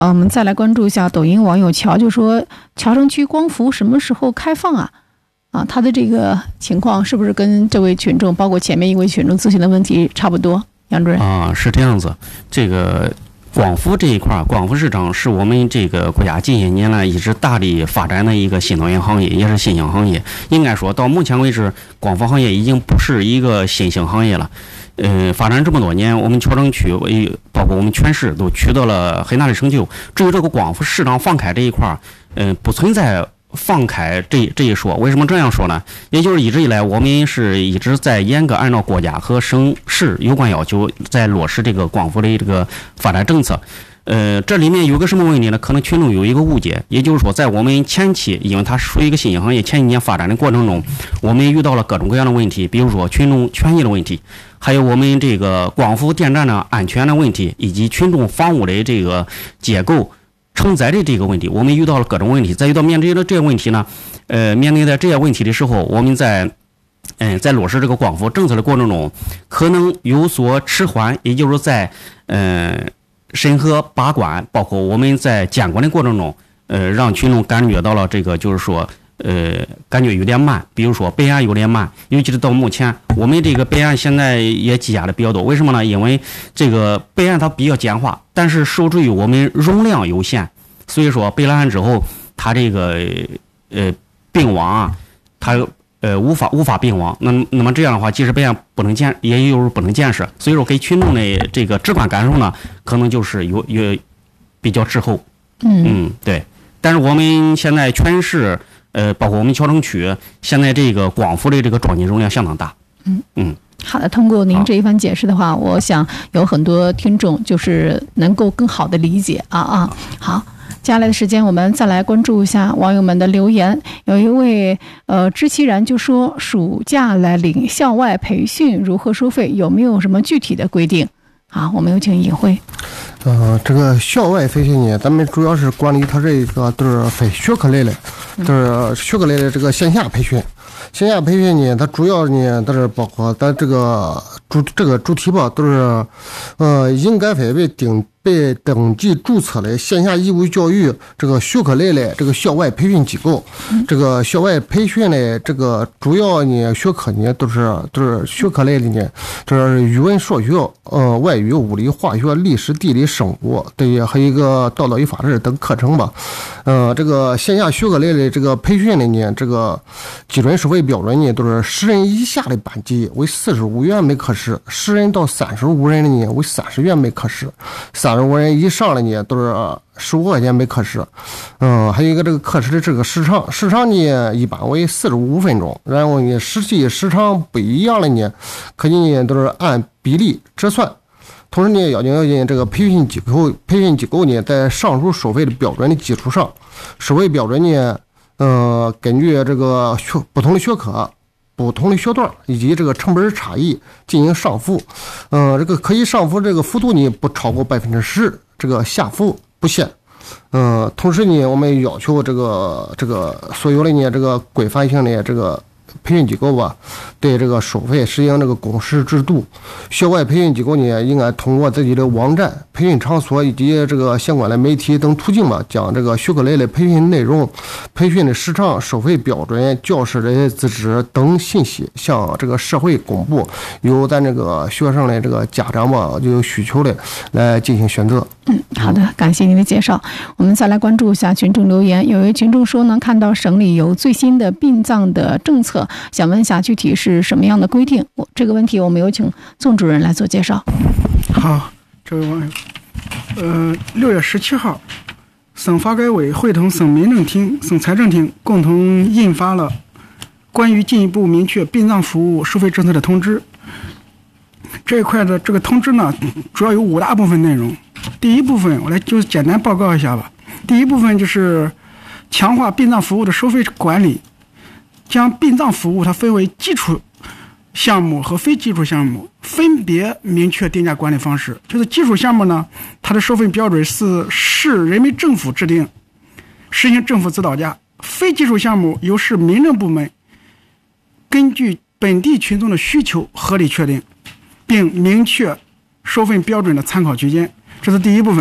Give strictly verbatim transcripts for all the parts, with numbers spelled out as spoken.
呃，我们再来关注一下抖音网友乔，就说桥城区光伏什么时候开放啊？啊，他的这个情况是不是跟这位群众，包括前面一位群众咨询的问题差不多？杨主任啊，是这样子。这个光伏这一块，光伏市场是我们这个国家近些年来一直大力发展的一个新能源行业，也是新兴行业。应该说到目前为止，光伏行业已经不是一个新兴行业了。呃，发展这么多年，我们桥城区包括我们全市都取得了很大的成就。至于这个光伏市场放开这一块，嗯、呃，不存在放开这这一说。为什么这样说呢？也就是一直以来，我们是一直在严格按照国家和省市有关要求，在落实这个光伏的这个发展政策。呃，这里面有个什么问题呢？可能群众有一个误解，也就是说，在我们前期，因为它属于一个新兴行业，前几年发展的过程中，我们遇到了各种各样的问题，比如说群众权益的问题，还有我们这个光伏电站的安全的问题，以及群众房屋的这个结构承载的这个问题，我们遇到了各种问题。在遇到面对的这些问题呢，呃，面对的这些问题的时候，我们在嗯、呃，在落实这个光伏政策的过程中，可能有所迟缓，也就是在嗯。呃审核把关，包括我们在监管的过程中，呃，让群众感觉到了这个，就是说，呃，感觉有点慢。比如说备案有点慢，尤其是到目前，我们这个备案现在也积压的比较多。为什么呢？因为这个备案它比较简化，但是受制于我们容量有限，所以说备了案之后，它这个呃并网啊，它呃无法无法并网。那那么这样的话，即使备案不能建，也有不能建设。所以说给群众的这个直观感受呢，可能就是有有比较滞后。 嗯嗯，对。但是我们现在全市呃，包括我们桥城区，现在这个光伏的这个装机容量相当大。 嗯嗯。 好的，通过您这一番解释的话，我想有很多听众就是能够更好的理解啊啊。好。接下来的时间，我们再来关注一下网友们的留言。有一位呃知其然就说，暑假来临，校外培训如何收费？有没有什么具体的规定？好，我们有请尹慧。 呃，这个校外培训呢，咱们主要是管理它这个都是非学科类的，都是学科类的这个线下培训。线下培训呢，它主要呢都是包括咱这个主这个主题吧，都是呃应该分为定被登记注册的线下义务教育这个学科类的这个校外培训机构。这个校外培训的这个主要呢学科呢都是都是学科类的呢，这是语文、数学、呃外语、物理、化学、历史、地理、生物，对，还有一个道德与法治等课程吧。呃，这个线下学科类的这个培训的呢，这个基准收费标准呢都是十人以下的班级为四十五元每课时，十人到三十五人的呢为三十元每课时，三十五人以上的呢都是十五块钱每课时。嗯，还有一个这个课时的这个时长，时长呢一般为四十五分钟，然后呢实际时长不一样的呢，肯定呢都是按比例折算。同时呢，要求要求这个培训机构培训机构呢，在上述收费的标准的基础上，收费标准呢，呃，根据这个学不同的学科、不同的学段以及这个成本差异进行上浮。嗯、呃，这个可以上浮这个幅度呢不超过百分之十，这个下浮不限。嗯、呃，同时呢，我们要求这个这个所有的呢这个规范性的这个培训机构吧，对这个收费实行这个公示制度。校外培训机构呢，应该通过自己的网站、培训场所以及这个相关的媒体等途径吧，将这个学科类的培训内容、培训的时长、收费标准、教师的资质等信息向这个社会公布，由咱这个学生的这个家长吧，就有需求的来进行选择。 嗯，好的，感谢您的介绍。我们再来关注一下群众留言。有位群众说呢，看到省里有最新的殡葬的政策，想问一下具体是什么样的规定？我这个问题我们有请宋主任来做介绍。 好，这位网友，呃，六月十七号，省发改委会同省民政厅、省财政厅共同印发了关于进一步明确殡葬服务收费政策的通知。这一块的这个通知呢，主要有五大部分内容。第一部分，我来就简单报告一下吧。第一部分就是强化殡葬服务的收费管理，将殡葬服务它分为基础项目和非基础项目，分别明确定价管理方式。就是基础项目呢，它的收费标准是市人民政府制定，实行政府指导价；非基础项目由市民政部门根据本地群众的需求合理确定，并明确收费标准的参考区间。这是第一部分。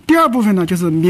第二部分呢，就是民